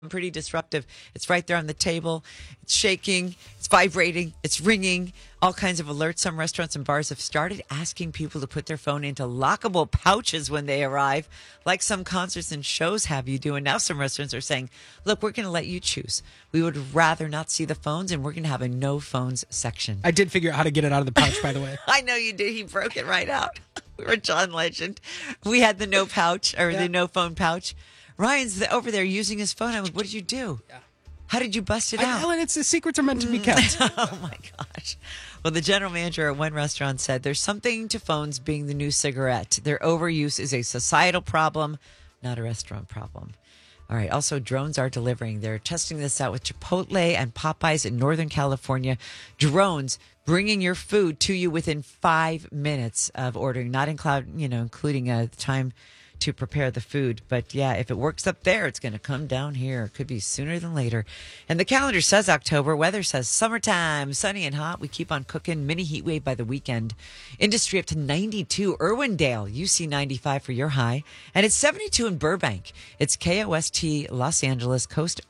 pretty disruptive. It's right there on the table. It's shaking. It's vibrating. It's ringing. All kinds of alerts. Some restaurants and bars have started asking people to put their phone into lockable pouches when they arrive, like some concerts and shows have you do. And now some restaurants are saying, look, we're going to let you choose. We would rather not see the phones, and we're going to have a no phones section. I did figure out how to get it out of the pouch, by the way. I know you did. He broke it right out. We were John Legend. We had the no pouch or the no phone pouch. Ryan's over there using his phone. I'm like, what did you do? Yeah. How did you bust it out? Ellen, it's the secrets are meant to be kept. Oh, my gosh. Well, the general manager at one restaurant said there's something to phones being the new cigarette. Their overuse is a societal problem, not a restaurant problem. All right. Also, drones are delivering. They're testing this out with Chipotle and Popeyes in Northern California. Drones bringing your food to you within 5 minutes of ordering, not including time to prepare the food. But yeah, if it works up there, it's going to come down here. It could be sooner than later. And the calendar says October. Weather says summertime, sunny and hot. We keep on cooking. Mini heat wave by the weekend. Industry up to 92. Irwindale, UC 95 for your high. And it's 72 in Burbank. It's KOST Los Angeles, Coast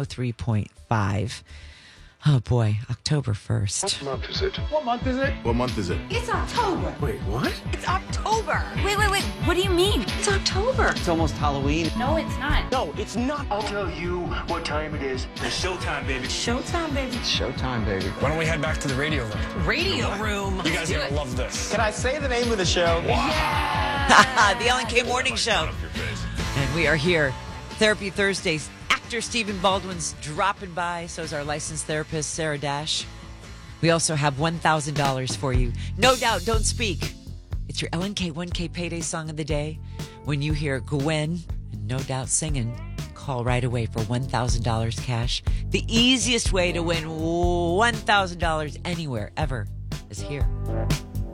103.5. Oh, boy. October 1st. What month is it? What month is it? What month is it? It's October. Wait, what? It's October. Wait. What do you mean? It's October. It's almost Halloween. No, it's not. No, it's not. I'll tell you what time it is. It's showtime, baby. Showtime, baby. It's showtime, baby. Why don't we head back to the radio room? Radio room. You guys are going to love this. Can I say the name of the show? The Ellen K. Morning Show. And we are here. Therapy Thursdays. Actor Stephen Baldwin's dropping by. So is our licensed therapist, Sarah Dash. We also have $1,000 for you. No doubt, don't speak. It's your Ellen K. 1K payday song of the day. When you hear Gwen and No Doubt singing, call right away for $1,000 cash. The easiest way to win $1,000 anywhere, ever, is here.